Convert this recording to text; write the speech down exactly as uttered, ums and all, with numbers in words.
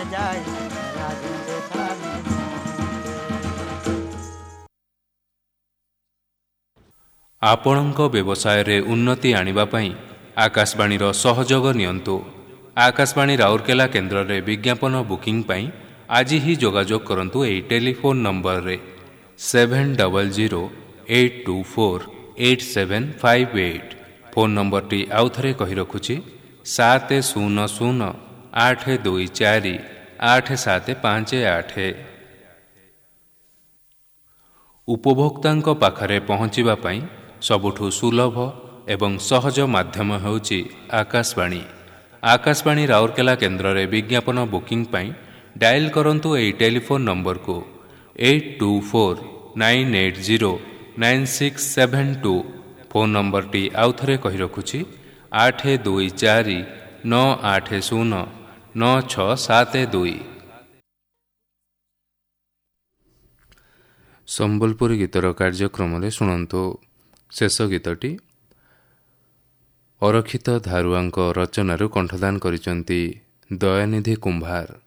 যায় রাজেন্দ্র তালে। ଆପଣଙ୍କ ବ୍ୟବସାୟରେ ଉନ୍ନତି ଆଣିବା ପାଇଁ ଆକାଶବାଣୀର ସହଯୋଗ ନିଅନ୍ତୁ। ଆକାଶବାଣୀ ରାଉରକେଲା କେନ୍ଦ୍ରରେ ବିଜ୍ଞାପନ ବୁକିଂ ପାଇଁ ଆଜି ହିଁ ଯୋଗାଯୋଗ କରନ୍ତୁ। ଏହି ଟେଲିଫୋନ୍ ନମ୍ବରରେ seven double zero eight two four eight seven five eight. Phone ନମ୍ବରଟି ଆଉଥରେ କହି ରଖୁଛି ସାତ ଶୂନ ଶୂନ ଆଠ ଦୁଇ ଚାରି ଆଠ ସାତ ପାଞ୍ଚ ଆଠ। ଉପଭୋକ୍ତାଙ୍କ ପାଖରେ ପହଞ୍ଚିବା ପାଇଁ ସବୁଠୁ ସୁଲଭ ଏବଂ ସହଜ ମାଧ୍ୟମ ହେଉଛି ଆକାଶବାଣୀ। ଆକାଶବାଣୀ ରାଉରକେଲା କେନ୍ଦ୍ରରେ ବିଜ୍ଞାପନ ବୁକିଂ ପାଇଁ ଡାଏଲ୍ କରନ୍ତୁ ଏହି ଟେଲିଫୋନ୍ ନମ୍ବରକୁ eight two four nine eight zero nine six seven two. Phone ନମ୍ବରଟି ଆଉଥରେ କହି ରଖୁଛି ଆଠ ଦୁଇ ଚାରି ନଅ ଆଠ ଶୂନ ନଅ ଛଅ ସାତ ଦୁଇ। ସମ୍ବଲପୁରୀ ଗୀତର କାର୍ଯ୍ୟକ୍ରମରେ ଶୁଣନ୍ତୁ ଶେଷ ଗୀତଟି ଅରକ୍ଷିତ ଧାରୁଆଙ୍କ ରଚନାରୁ କଣ୍ଠଦାନ କରିଛନ୍ତି ଦୟାନିଧି କୁମ୍ଭାର।